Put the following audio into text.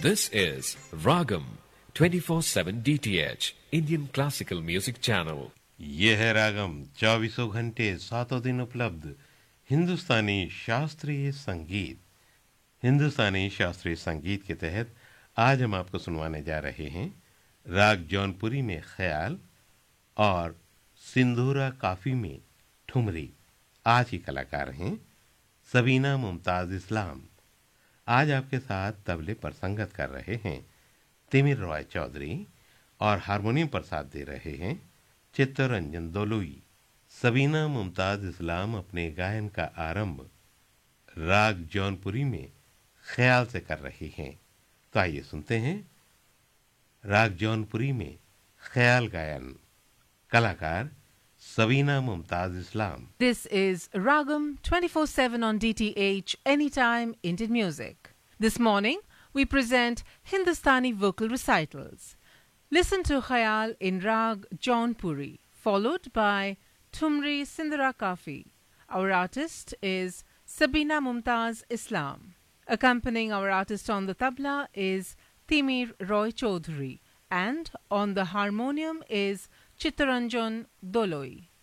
This is Ragam 24/7 DTH Indian Classical Music Channel. ये है रागम 24 घंटे 7 दिन उपलब्ध हिंदुस्तानी शास्त्रीय संगीत। हिंदुस्तानी शास्त्रीय संगीत के तहत आज हम आपको सुनवाने जा रहे हैं राग जौनपुरी में ख्याल और सिंधूरा काफी में ठुमरी। आज की कलाकार हैं सबीना मुमताज इस्लाम। आज आपके साथ तबले पर संगत कर रहे हैं तिमिर रॉय चौधरी और हारमोनियम पर साथ दे रहे हैं चित्तरंजन दोलुई। सबीना मुमताज इस्लाम अपने गायन का आरंभ राग जौनपुरी में ख्याल से कर रही हैं। तो आइए सुनते हैं राग जौनपुरी में ख्याल गायन। कलाकार सबीना मुमताज इस्लाम। This is Ragam 24/7 on DTH Anytime Indian Music. This morning we present Hindustani vocal recitals. Listen to Khayal in Rag Jaunpuri, followed by Thumri Sindhura Kafi. Our artist is Sabina Mumtaz Islam. Accompanying our artist on the tabla is Timir Roy Chaudhary, and on the harmonium is Chittaranjan Doloi.